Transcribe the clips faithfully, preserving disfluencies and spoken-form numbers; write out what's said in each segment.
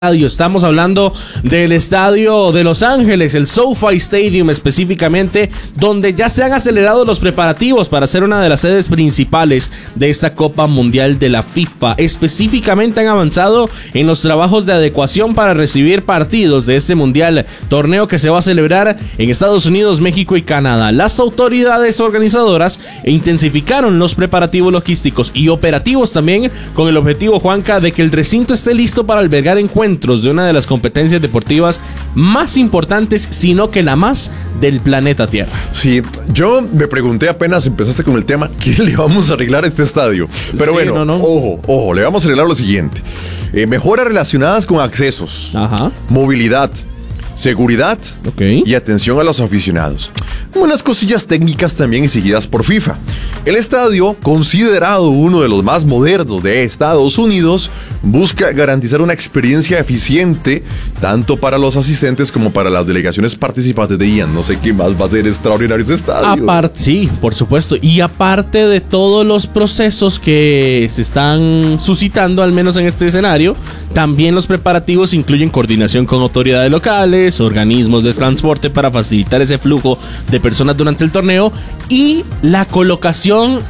Estamos hablando del estadio de Los Ángeles, el SoFi Stadium específicamente, donde ya se han acelerado los preparativos para ser una de las sedes principales de esta Copa Mundial de la FIFA. Específicamente han avanzado en los trabajos de adecuación para recibir partidos de este mundial, torneo que se va a celebrar en Estados Unidos, México y Canadá. Las autoridades organizadoras intensificaron los preparativos logísticos y operativos también, con el objetivo, Juanca, de que el recinto esté listo para albergar encuentros de una de las competencias deportivas más importantes, sino que la más del planeta Tierra. Sí, yo me pregunté apenas empezaste con el tema, ¿qué le vamos a arreglar a este estadio? Pero sí, bueno, no, no. ojo, ojo, le vamos a arreglar lo siguiente. Eh, mejoras relacionadas con accesos, Ajá. movilidad, seguridad okay. y atención a los aficionados. Unas cosillas técnicas también exigidas por FIFA. El estadio, considerado uno de los más modernos de Estados Unidos, busca garantizar una experiencia eficiente tanto para los asistentes como para las delegaciones participantes de I A N. No sé qué más va a ser extraordinario ese estadio. Aparte, sí, por supuesto. Y aparte de todos los procesos que se están suscitando, al menos en este escenario, también los preparativos incluyen coordinación con autoridades locales, organismos de transporte para facilitar ese flujo de personas durante el torneo y la colocación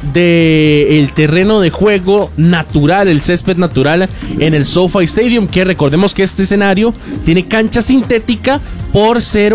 del terreno de juego natural, el césped natural en el SoFi Stadium, que recordemos que este escenario tiene cancha sintética por ser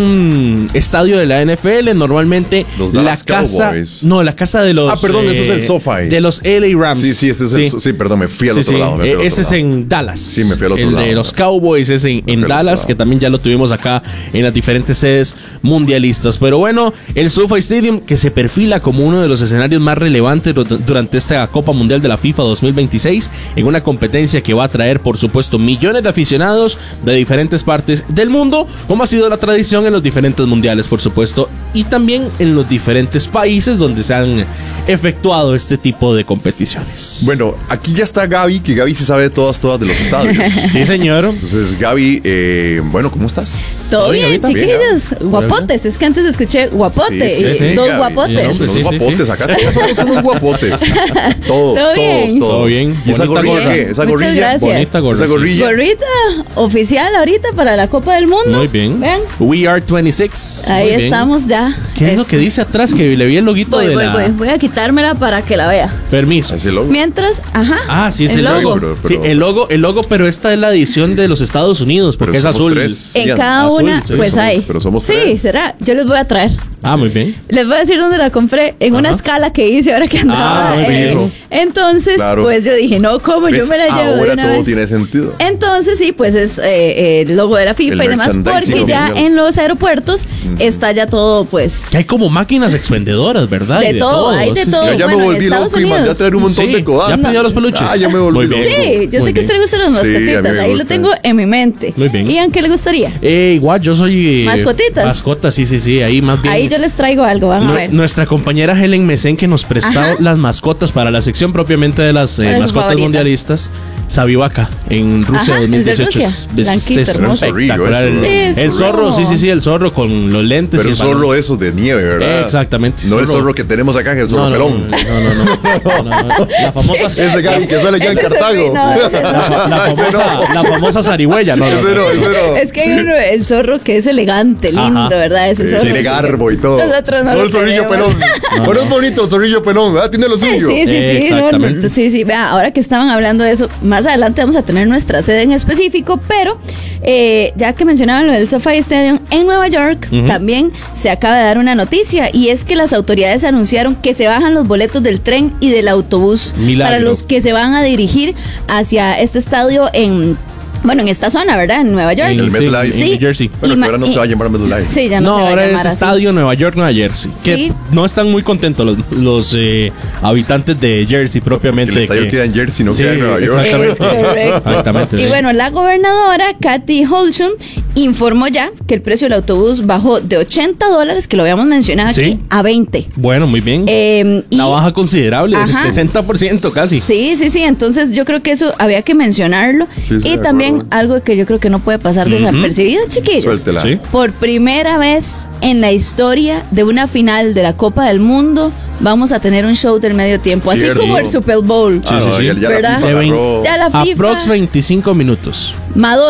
un estadio de la N F L. Normalmente la casa Cowboys. no la casa de los ah perdón eh, ese es el SoFi de los L A Rams. Sí sí ese es sí. El, sí perdón me fui al sí, otro sí. lado me fui al ese otro es lado. en Dallas. Sí me fui al otro el lado. El de los Cowboys es en, en Dallas, que también ya lo tuvimos acá en las diferentes sedes mundialistas. Pero bueno, el SoFi Stadium, que se perfila como uno de los escenarios más relevantes durante esta Copa Mundial de la FIFA dos mil veintiséis, en una competencia que va a traer, por supuesto, millones de aficionados de diferentes partes del mundo, como ha sido la tradición en los diferentes mundiales, por supuesto, y también en los diferentes países donde se han efectuado este tipo de competiciones. Bueno, aquí ya está Gaby, que Gaby se sabe de todas, todas de los estadios. Sí, señor. Entonces, Gaby, eh, bueno, ¿cómo estás? Todo bien, chiquillos. Bien, guapotes, es que antes escuché guapote. Sí, sí, sí, dos Gaby. guapotes. Sí, hombre, dos sí, guapotes, sí, acá sí. todos somos unos guapotes. Todos, ¿Todo todos, bien? todos. Todo bien. ¿Y esa gorrilla gorra. qué? Esa Muchas gorrilla. gracias. Bonita gorra. Esa gorrilla. Gorrita oficial ahorita para la Copa del Mundo. Muy bien. Vean. We are veintiséis. Ahí Muy estamos bien. ya. ¿Qué es, es lo que dice atrás? Que le vi el loguito voy, de voy, la... Voy, voy a quitármela para que la vea. Permiso. ¿Es el logo? Mientras, ajá. Ah, sí, es el, el logo. logo. Pero, pero, sí, el logo, el logo, pero esta es la edición de los Estados Unidos, porque es azul. Tres. En Bien. cada Azul, una, sí, pues somos, hay. Pero somos sí, tres. será. Yo les voy a traer. Ah, muy bien. Les voy a decir dónde la compré. En Ajá. una escala que hice ahora que andaba. Ah, muy bien. Eh, entonces, claro. pues yo dije, no, ¿cómo? Yo me la llevo ahora de una todo vez. tiene sentido. Entonces, sí, pues es eh, el logo de la FIFA el y demás, porque ya oficial. En los aeropuertos uh-huh. está ya todo, pues... Que hay como máquinas expendedoras, ¿verdad? De, de todo, todo, hay de todo. Yo ya bueno, me volví loco y mandé a traer un montón sí, de cosas. ¿Ya pidió los peluches? Ah, ya me volví loco. Sí, yo muy sé que a usted le gustan las mascotitas, sí, ahí lo tengo en mi mente. Muy bien. ¿Ian qué le gustaría? Eh, igual, yo soy... Eh, ¿Mascotitas? Mascotas, sí, sí, sí, ahí más bien... Ahí yo les traigo algo, van no, a ver. Nuestra compañera Helen Mesén, que nos prestó Ajá. las mascotas para la sección propiamente de las eh, mascotas mundialistas, Sabivaca, en Rusia. Ajá, dos mil dieciocho. El de Rusia. Blanquito, es hermoso. espectacular. El, sí, el, el zorro, sí, sí, sí, el zorro con los lentes. Pero un zorro esos de nieve, ¿verdad? Eh, exactamente. No zorro. El zorro que tenemos acá, que es el zorro no, pelón. No, no, no. no, no, no. La famosa... Ese Gaby que sale ya en Cartago. No, la, la, famosa, la famosa zarigüeya, ¿no? Ese no, ese no. Es que hay uno, el zorro que es elegante, lindo, Ajá. ¿verdad? Ese zorro. Tiene garbo y todo. Nosotros no no lo el zorrillo pelón. No, Pero no. es bonito el zorrillo pelón, ¿verdad? Tiene lo suyo. Sí, sí, sí. Exactamente. No, sí, sí. Vea, ahora que estaban hablando de eso, más adelante vamos a tener nuestra sede en específico, pero eh, ya que mencionaban lo del SoFi Stadium en Nueva York, uh-huh. también se acaba de dar una noticia, y es que las autoridades anunciaron que se bajan los boletos del tren y del autobús Milagro. Para los que se van a dirigir hacia este estadio en... Bueno, en esta zona, ¿verdad? En Nueva York. En el MetLife. Sí, en New Jersey. Bueno, que ahora no y, se va a llamar MetLife. Sí, ya no, no se va ahora a llamar es así. Estadio Nueva York, Nueva Jersey. Que sí. no están muy contentos los, los eh, habitantes de Jersey propiamente. El estadio que, queda en Jersey, no sí, queda en Nueva York. Exactamente. exactamente y sí. bueno, la gobernadora Kathy Hochul informó ya que el precio del autobús bajó de ochenta dólares, que lo habíamos mencionado ¿Sí? aquí, a veinte. Bueno, muy bien. Eh, Una baja considerable, Ajá. sesenta por ciento casi. Sí, sí, sí. Entonces yo creo que eso había que mencionarlo. Sí, sí, y también acuerdo. algo que yo creo que no puede pasar uh-huh. desapercibido, chiquillos. Suéltela. ¿Sí? Por primera vez en la historia de una final de la Copa del Mundo, vamos a tener un show del medio tiempo, Cierto. así como el Super Bowl. Sí, sí, sí. Ya, ya ¿verdad? la FIFA agarró. Ya la FIFA. Aprox veinticinco minutos. Madonna